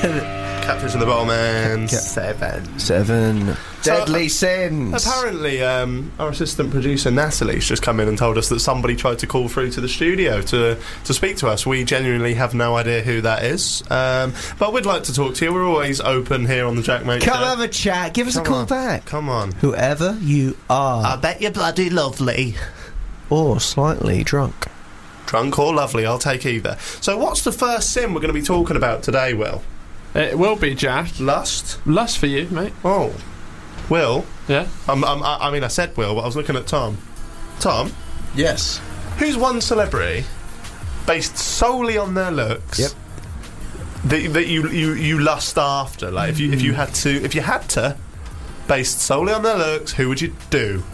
Catfish and the Bowman. 7. Deadly Sins. Apparently, our assistant producer Natalie's just come in and told us that somebody tried to call through to the studio to speak to us. We genuinely have no idea who that is, but we'd like to talk to you. We're always open here on the Jack Mate Come Show. have a chat. Give us a call back. Come on. Whoever you are. I bet you're bloody lovely. Or slightly drunk. Drunk or lovely, I'll take either. So what's the first sin we're going to be talking about today, Will? It will be, Jack. Lust? Lust for you, mate. Oh. Will? Yeah? I mean, I said Will, but I was looking at Tom. Tom? Yes. Who's one celebrity based solely on their looks? Yep. That you lust after? Like, if you had to, based solely on their looks, who would you do?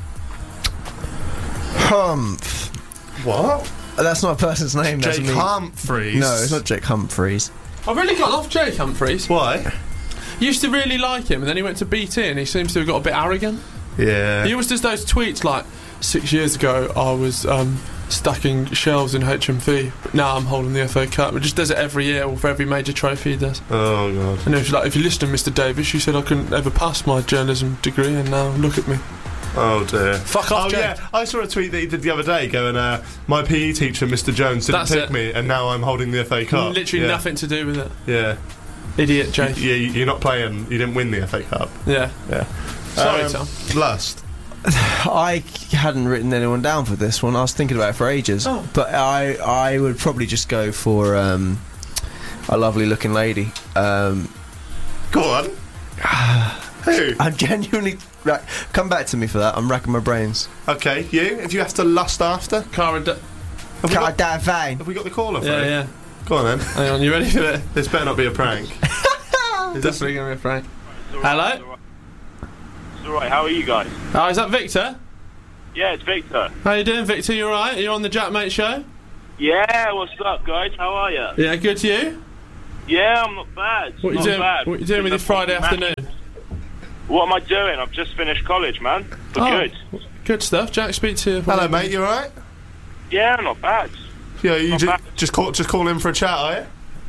Humph. What? That's not a person's name. Jake Humphries. No, it's not Jake Humphries. I've really got off Jake Humphries. Why? Used to really like him, and then he went to BT, and he seems to have got a bit arrogant. Yeah. He always does those tweets like, 6 years ago I was stacking shelves in HMV, but now I'm holding the FA Cup. He just does it every year for every major trophy he does. Oh, God. And if you listen to Mr Davis, you said I couldn't ever pass my journalism degree, and now look at me. Oh dear. Fuck off, Jake. Yeah, I saw a tweet that he did the other day going, my PE teacher, Mr Jones, didn't pick me, and now I'm holding the FA Cup. Literally nothing to do with it. Yeah. Idiot, Jake. Yeah, you're not playing, you didn't win the FA Cup. Yeah. Sorry, Tom. Lust. I hadn't written anyone down for this one. I was thinking about it for ages. Oh. But I would probably just go for a lovely looking lady. Go on. Who? I'm genuinely... Right, come back to me for that. I'm racking my brains. Okay, you? If you have to lust after? Cara Have we got the caller for it? Yeah. Go on then. Hang on, you ready for it? This better not be a prank. It's definitely going to be a prank. Hello? It's alright, how are you guys? Oh, is that Victor? Yeah, it's Victor. How you doing, Victor? You alright? Are you on the Jack Mate Show? Yeah, what's up, guys? How are you? Yeah, good to you? Yeah, I'm not bad. What are you doing with your Friday afternoon? What am I doing? I've just finished college, man. Good. Good stuff. Jack, speak to you. Hello, mate, you alright? Yeah, not bad. Yeah, you Not just call in for a chat, are you?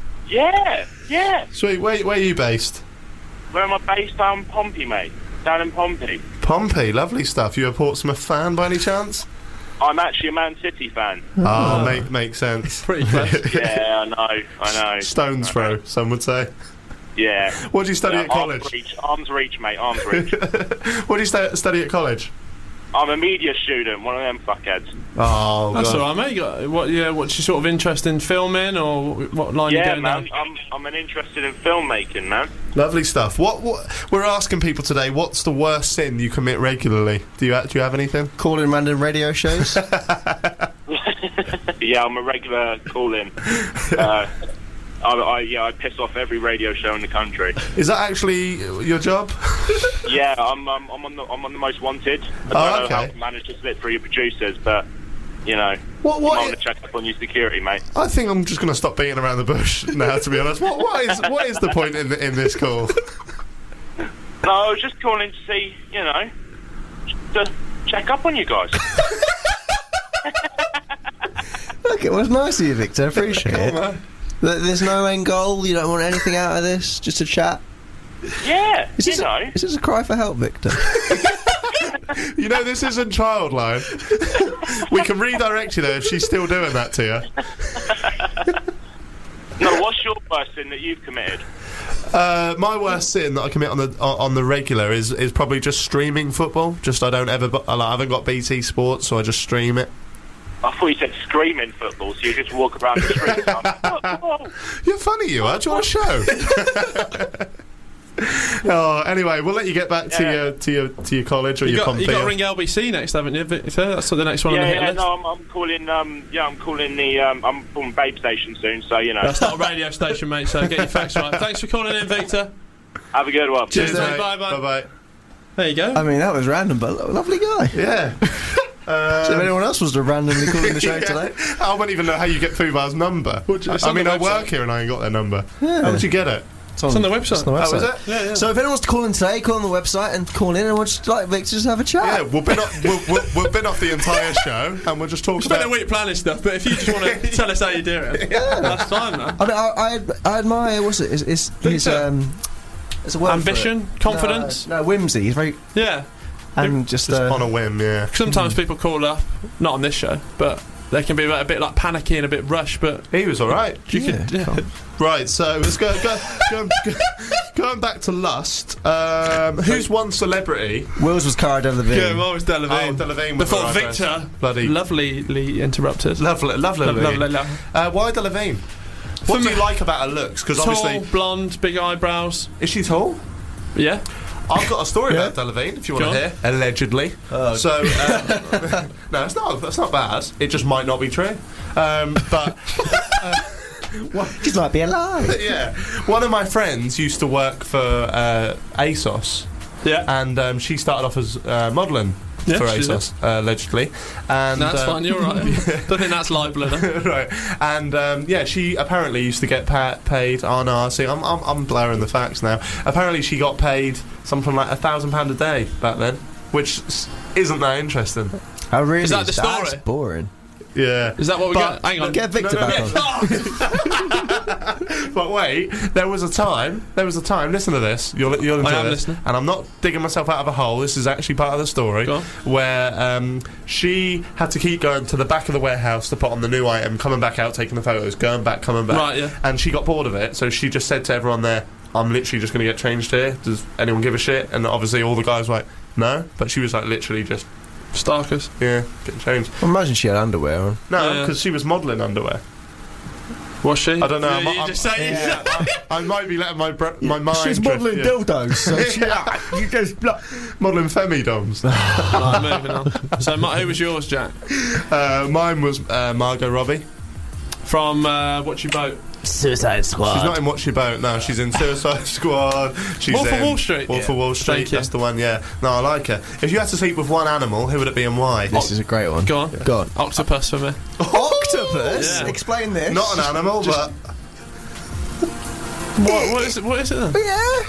Yeah. Sweet, where are you based? Where am I based? Down in Pompey, mate. Down in Pompey. Pompey, lovely stuff. You a Portsmouth fan by any chance? I'm actually a Man City fan. Oh, makes sense. Pretty close. Yeah, I know. Stone's throw, some would say. Yeah. What do you study at college? Arms reach, mate, arms reach. What do you study at college? I'm a media student, one of them fuckheads. Oh, That's God. alright, mate. What's your sort of interest in filming, or what line you going man, down? I'm an interested in filmmaking, man. Lovely stuff. What we're asking people today, what's the worst sin you commit regularly? Do you have anything? Calling random radio shows. Yeah, I'm a regular call-in. I piss off every radio show in the country. Is that actually your job? Yeah, I'm on the most wanted. I don't know how to manage to slip through your producers, but you know, What I want to check up on your security, mate. I think I'm just going to stop beating around the bush now. To be honest, what is the point in this call? No, I was just calling to see, you know, to check up on you guys. Look, it was nice of you, Victor. Appreciate it. Man. There's no end goal. You don't want anything out of this. Just a chat. Yeah, Is this a cry for help, Victor? You know, this isn't Childline. We can redirect you there if she's still doing that to you. No, what's your worst sin that you've committed? My worst sin that I commit on the regular is probably just streaming football. Just I haven't got BT Sports, so I just stream it. I thought you said screaming football, so you just walk around the streets. Whoa. You're funny, you are. Do you want a show? Oh, anyway, we'll let you get back to your college or your company. You got to ring LBC next, haven't you, Victor? That's the next one on the hit list. No, I'm calling. I'm calling the. I'm from Babe Station soon, so you know. That's not a radio station, mate. So get your facts right. Thanks for calling in, Victor. Have a good one. Cheers, mate. mate. Bye. There you go. I mean, that was random, but lovely guy. Yeah. So if anyone else was to randomly calling the show today, I wouldn't even know how you get Fubar's number. I work here and I ain't got their number. Yeah. How would you get it? It's on the website. It's on the website. Oh, is it? Yeah. So if anyone wants to call in today, call on the website and call in, and we'll just like Victor just have a chat. Yeah, we'll bin off the entire show, and we'll just talk Spent about. a week planning stuff, but if you just want to tell us how you do it, that's fine, man. I mean, I admire what's it? His it's a word Ambition, for it. confidence. No, whimsy. He's very and just on a whim, yeah. Sometimes people call up, not on this show, but they can be a bit like panicky and a bit rushed. But He was all right. you could. Right, so let's going back to Lust. Who's one celebrity? Will's was Cara Delevingne. Yeah, mine was Delevingne. Oh, Delevingne was Before the right Victor, person. Bloody lovelyly interrupted. lovely. Lovely. Why Delevingne? What do you like about her looks? Because Tall, obviously, blonde, big eyebrows. is she tall? Yeah. I've got a story Yeah. about Delevingne, if you want Go to on. hear. Allegedly. Oh. So, no, it's not. That's not bad. It just might not be true. But She might be alive. yeah, one of my friends used to work for ASOS, Yeah. and she started off as modelling Yeah, for she did. ASOS, allegedly. And That's fine, you're right. Don't think that's libel, huh? right, and yeah, she apparently used to get paid. Oh no, see, I'm blurring the facts now. Apparently, she got paid something like £1,000 a day back then, which isn't that interesting. Oh, really? Is that the story? That's boring. Yeah, Is that what we But- got? Hang on. Get Victor No, back on. but wait, there was a time. Listen to this. You'll enjoy I am this. listening. And I'm not digging myself out of a hole. This is actually part of the story. Go on. Where she had to keep going to the back of the warehouse to put on the new item, coming back out, taking the photos, going back, coming back. Right, yeah. And she got bored of it, so she just said to everyone there, "I'm literally just going to get changed here. Does anyone give a shit?" And obviously all the guys were like, "No," but she was like literally just Starkers. getting changed. Well, imagine she had underwear on. No, Yeah. because she was modelling underwear. Was she? I don't know. Yeah, I'm- you just say I might be letting my mind. She's modelling dildos. So you just modelling femidoms. Right, moving on. So, who was yours, Jack? Mine was Margot Robbie. From What You Boat? Suicide Squad. She's not in Watch Your Boat. No, she's in Suicide Squad. She's Wolf of in Wall Street. Wolf of Wall Street. Thank you. That's the one. Yeah. No, I like her. If you had to sleep with one animal, who would it be and why? This is a great one. Go on. Go on. Octopus for me. Octopus? Yeah. Explain this. Not an animal, but What is it? What is it then? Yeah.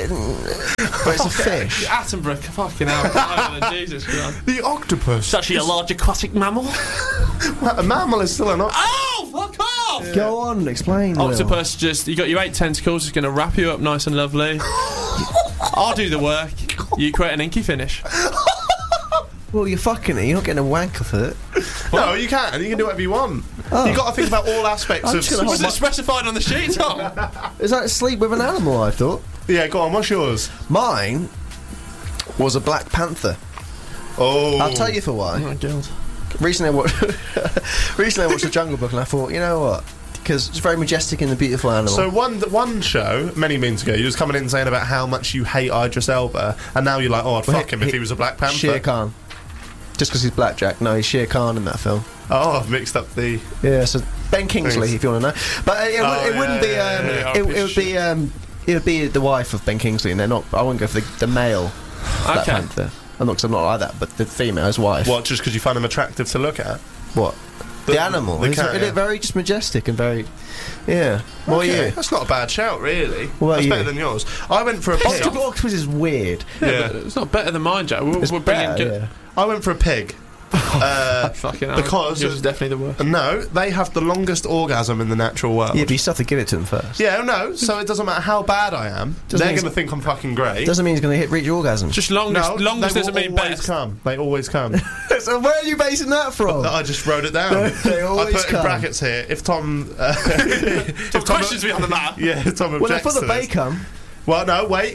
But it's a fish. Attenborough, fucking hell. Jesus Christ. the octopus. It's actually a large aquatic mammal. A mammal is still an octopus. Oh, fuck off! Go on, explain. Will. Octopus, just you got your 8 tentacles. It's going to wrap you up nice and lovely. I'll do the work. You create an inky finish. Well, you're fucking it. You're not getting a wank off it. No, you can. You can do whatever you want. Oh. You got to think about all aspects I'm of. just gonna Was hold it specified on the sheet, Tom? Is that sleep with an animal, I thought? Yeah, go on. What's yours? Mine was a Black Panther. Oh, I'll tell you for why. Oh, God. Recently I watched The Jungle Book, and I thought, you know what? Because it's very majestic and a beautiful animal. So one show many moons ago, you was coming in saying about how much you hate Idris Elba, and now you're like, oh, I'd Well, fuck him if he was a Black Panther. Shere Khan. Just because he's blackjack. No, he's Shere Khan in that film. Oh, I've mixed up the. Yeah, so Ben Kingsley, Thanks. if you want to know. But it wouldn't be. yeah. It would be. It would be the wife of Ben Kingsley, and they're not. I wouldn't go for the male Black Okay. Panther. I'm not, because I'm not like that. But the female, his wife. What? Just because you find him attractive to look at? What? The animal. The It's cat, yeah. very just majestic and very. Yeah. What are Okay, you? that's not a bad shout, really. What about That's you? better than yours. I went for a pig. Octopus is weird. Yeah. But it's not better than mine, Jack. We're bringing Better, good. yeah. I went for a pig. Fucking hell. Because yours is definitely the worst. No, they have the longest orgasm in the natural world. Yeah, but you still have to give it to him first. Yeah, no, so it doesn't matter how bad I am. Doesn't They're mean- going to think I'm fucking great. Doesn't mean he's going to reach orgasm. Just longest. No, longest they doesn't will mean always best. come. They always come. So where are you basing that from? I just wrote it down. They I always put in come. brackets here. If Tom, if Tom questions me on the matter. Yeah, if Tom Well, objects for the to this. bacon. Well, no, wait.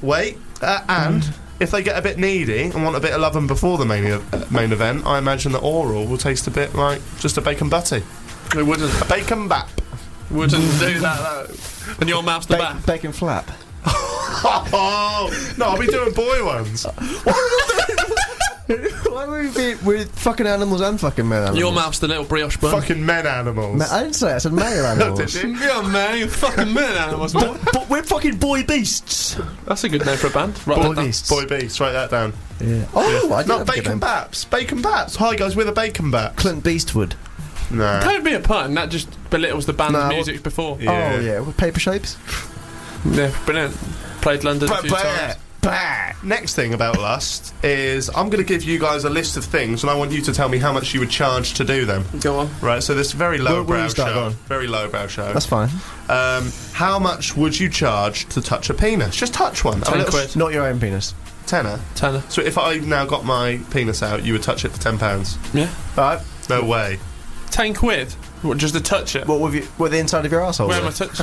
And if they get a bit needy and want a bit of loving before the main event, I imagine that oral will taste a bit like just a bacon butty. It wouldn't. A bacon bap. Wouldn't do that, though. And your mouth's the back. Bacon flap. Oh, no, I'll be doing boy ones. Why would we be with fucking animals and fucking male animals? Your mouth's the little brioche bun. Fucking men animals. I didn't say it, I said male animals. Did you? Yeah, man, you fucking men animals. But we're fucking boy beasts. That's a good name for a band. Right, Boy that beasts. Boy beast, write that down. Yeah. Oh, I did Not have a good bacon name. baps. Bacon baps. Hi guys, we're the bacon baps. Clint Beastwood. No. Don't be a pun. That just belittles the band's No. music before. Yeah. Oh yeah, with paper shapes. Yeah, brilliant. Played London a few times. Next thing about Lust is I'm going to give you guys a list of things, and I want you to tell me how much you would charge to do them. Go on. Right, so this very lowbrow show. on? Very lowbrow show. That's fine. How much would you charge to touch a penis? Just touch one. 10 quid. Not your own penis. Tenner. So if I now got my penis out, you would touch it for £10? Yeah. Alright. No way. 10 quid? What, just to touch it? What with the inside of your arsehole? Where am I touching?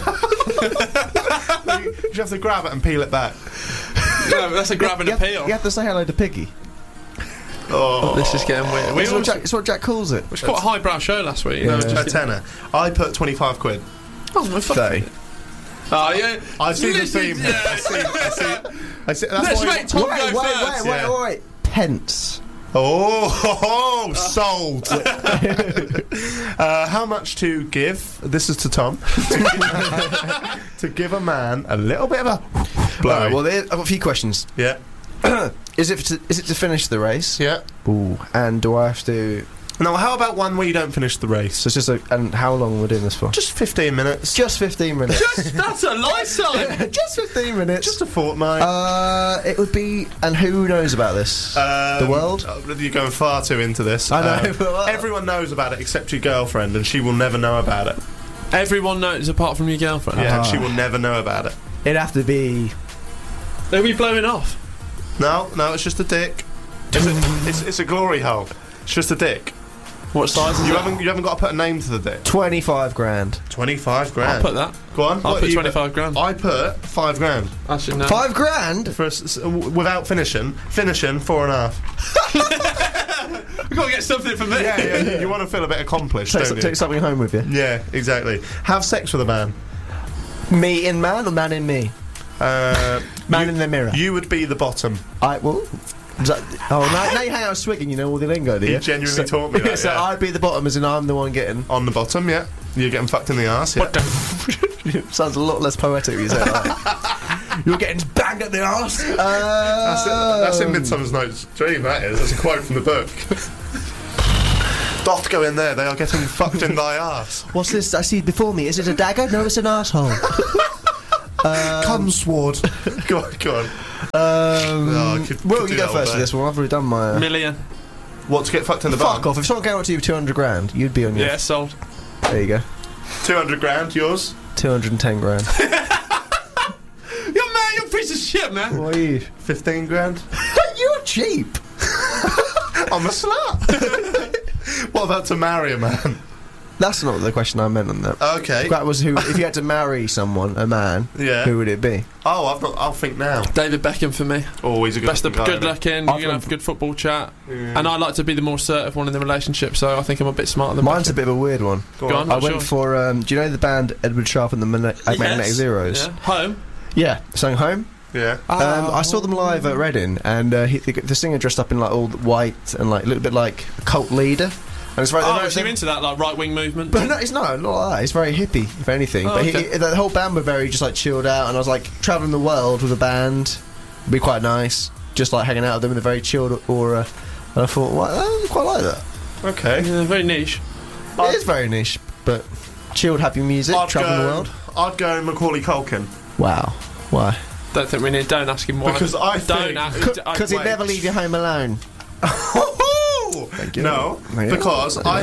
You have to grab it and peel it back. No, that's a grab and a peel. You have to say hello to Piggy. Oh, This is getting weird. It's what Jack calls it. It's quite a highbrow show last week. Yeah. a tenner. I put 25 quid. Oh, my fucking... 30. Oh, yeah. I see the Listen, theme. yeah. I see. That's Let's why make Tom go first. Wait. Pence. Oh, sold. How much to give? This is to Tom. To give a man a little bit of a blow. Alright, well, I've got a few questions. Yeah. Is it to finish the race? Yeah. Ooh. And do I have to... Now, how about one where you don't finish the race? So it's just and how long are we doing this for? Just 15 minutes. Just 15 minutes. That's a lifetime. Just 15 minutes. Just a fortnight. It would be... And who knows about this? The world? You're going far too into this. I know. Everyone knows about it except your girlfriend, and she will never know about it. Everyone knows apart from your girlfriend. Yeah, and she will never know about it. It'd have to be... They'll be blowing off. No, it's just a dick. It's a glory hole. It's just a dick. What size is You it? haven't got to put a name to the dick. 25 grand. 25 grand. I'll put that. Go on. I'll what put you 25 grand. I put 5 grand. Actually, no. 5 grand? For without finishing 4.5. We've got to get something from me. Yeah. You want to feel a bit accomplished, don't you? Take something home with you. Yeah, exactly. Have sex with a man. Me in man or man in me? Man in the mirror. You would be the bottom. Now you hang out with Swiggin, you know all the lingo, do you? He genuinely taught me that. So yeah. I'd be the bottom, as in I'm the one getting... On the bottom, yeah. You're getting fucked in the arse, yeah. What the... Sounds a lot less poetic when you say that. You're getting banged at the arse. That's in Midsummer's Night's Dream, that is. That's a quote from the book. Doth go in there, they are getting fucked in thy arse. What's this I see before me? Is it a dagger? No, it's an arsehole. Come, sword. Go on. Will, you go first for this one. I've already done my... Million. What, to get fucked in the bum? Fuck off. If someone came up to you with 200 grand, you'd be on your... Yeah, sold. There you go. 200 grand, yours? 210 grand. You're a piece of shit, man. What are you? 15 grand? You're cheap. I'm a slut. What about to marry a man? That's not the question I meant on that. Okay. That was who. If you had to marry someone, a man, Yeah. who would it be? Oh, I'll think now. David Beckham for me. Always a good Best of guy, good isn't looking, you're going to have a good football chat. Yeah. And I like to be the more assertive one in the relationship, so I think I'm a bit smarter than Mine's Beckham. a bit of a weird one. Go Go on. on. I went for. Do you know the band Edward Sharpe and the Magnetic Zeros? Yeah. Home. Yeah, sang Home. Yeah. I saw them live at Reading, and the singer dressed up in like all white and like a little bit like a cult leader. And it's very, So you're into that like right wing movement? But no, it's not like that. It's very hippie, if anything. Oh, But okay. the whole band were very just like chilled out, and I was like travelling the world with a band. It'd be quite nice, just like hanging out with them in a very chilled aura. And I thought, well, I quite like that. Okay. Yeah, very niche. It is very niche, but chilled, happy music, travelling the world. I'd go Macaulay Culkin. Wow, why? Don't think we need. Don't ask him why. Because I think... Because he'd never leave you home alone. Thank you. No, Yeah. because I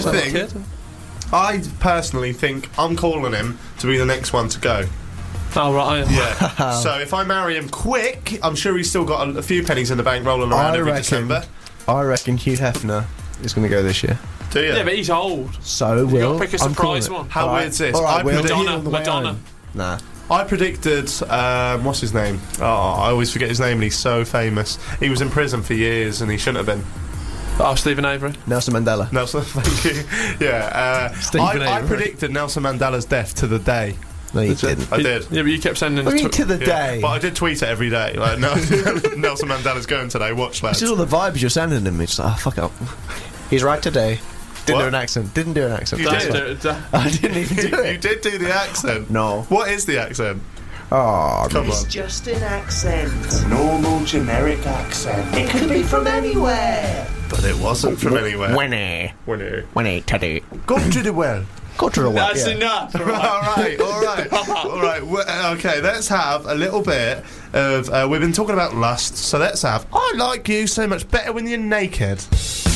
personally think I'm calling him to be the next one to go. Oh right. Yeah. So if I marry him quick, I'm sure he's still got a few pennies in the bank rolling around every December. I reckon Hugh Hefner is going to go this year. Do you? Yeah, but he's old. So You will. got to pick a I'm calling surprise it. one. How weird's this? All right, Will. Madonna. Nah. I predicted, what's his name? Oh, I always forget his name, and he's so famous. He was in prison for years, and he shouldn't have been. Oh, Stephen Avery. Nelson Mandela. Nelson, thank you. Yeah, I predicted Nelson Mandela's death to the day. No, you didn't. I did. Yeah, but you kept sending. What do you mean to the day? But I did tweet it every day. Like, Nelson Mandela's going today. Watch, lads. This is all the vibes you're sending him. It's like, oh, fuck up. He's right today. Didn't What? do an accent. Didn't do an accent. You That's did. fine. I didn't even do You it. did do the accent. No. What is the accent? Oh, Come on. Just an accent. Normal generic accent. It could be from anywhere. But it wasn't from anywhere. Winnie. Winnie. Winnie, Teddy. Go to the well. Got her away. That's enough. all right. Okay, let's have a little bit of. We've been talking about lust, so let's have. I like you so much better when you're naked.